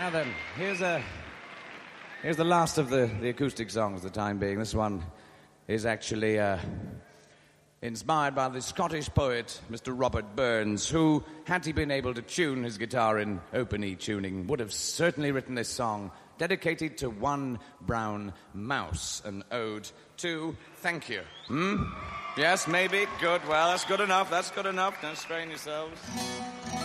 Now then, here's the last of the acoustic songs for the time being. This one is actually inspired by the Scottish poet Mr. Robert Burns, who, had he been able to tune his guitar in open E tuning, would have certainly written this song dedicated to one brown mouse, an ode to thank you. Yes, maybe? Good. Well, that's good enough. That's good enough. Don't strain yourselves.